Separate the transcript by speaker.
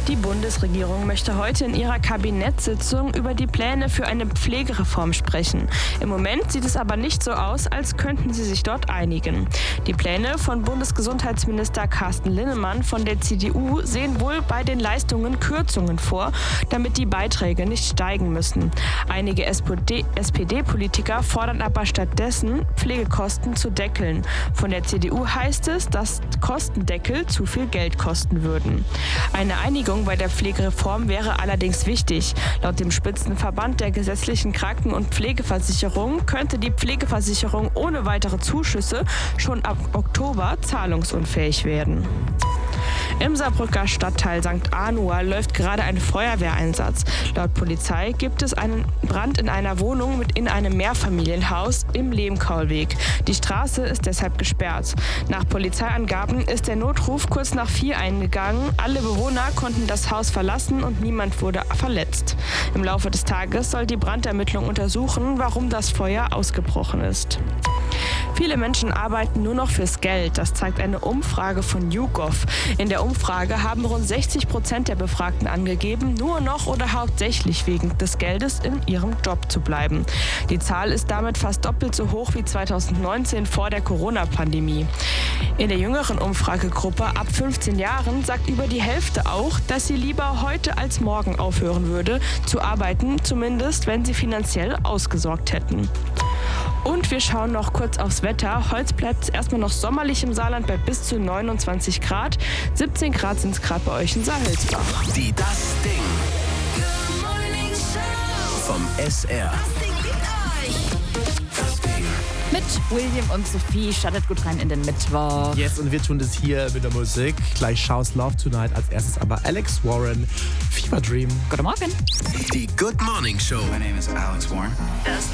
Speaker 1: Die Bundesregierung möchte heute in ihrer Kabinettssitzung über die Pläne für eine Pflegereform sprechen. Im Moment sieht es aber nicht so aus, als könnten sie sich dort einigen. Die Pläne von Bundesgesundheitsminister Carsten Linnemann von der CDU sehen wohl bei den Leistungen Kürzungen vor, damit die Beiträge nicht steigen müssen. Einige SPD-Politiker fordern aber stattdessen, Pflegekosten zu deckeln. Von der CDU heißt es, dass Kostendeckel zu viel Geld kosten würden. Eine Einigung bei der Pflegereform wäre allerdings wichtig. Laut dem Spitzenverband der gesetzlichen Kranken- und Pflegeversicherung könnte die Pflegeversicherung ohne weitere Zuschüsse schon ab Oktober zahlungsunfähig werden. Im Saarbrücker Stadtteil St. Anua läuft gerade ein Feuerwehreinsatz. Laut Polizei gibt es einen Brand in einer Wohnung in einem Mehrfamilienhaus im Lehmkaulweg. Die Straße ist deshalb gesperrt. Nach Polizeiangaben ist der Notruf kurz nach 4 eingegangen. Alle Bewohner konnten das Haus verlassen und niemand wurde verletzt. Im Laufe des Tages soll die Brandermittlung untersuchen, warum das Feuer ausgebrochen ist. Viele Menschen arbeiten nur noch fürs Geld. Das zeigt eine Umfrage von YouGov. In der Umfrage haben rund 60% der Befragten angegeben, nur noch oder hauptsächlich wegen des Geldes in ihrem Job zu bleiben. Die Zahl ist damit fast doppelt so hoch wie 2019 vor der Corona-Pandemie. In der jüngeren Umfragegruppe ab 15 Jahren sagt über die Hälfte auch, dass sie lieber heute als morgen aufhören würde zu arbeiten, zumindest wenn sie finanziell ausgesorgt hätten. Und wir schauen noch kurz aufs Wetter. Heute bleibt es erstmal noch sommerlich im Saarland bei bis zu 29 Grad. 17 Grad sind es gerade bei euch in Saarhülsbach.
Speaker 2: Die Das Ding. Good Morning Show. Vom SR.
Speaker 3: Das Ding liebt euch.
Speaker 2: Das Ding.
Speaker 4: Mit William und Sophie startet gut rein in den Mittwoch.
Speaker 5: Yes, und wir tun das hier mit der Musik. Gleich Show's Love Tonight. Als erstes aber Alex Warren, Fever Dream.
Speaker 4: Guten Morgen.
Speaker 2: Die Good Morning Show.
Speaker 6: My name is Alex Warren.
Speaker 3: Das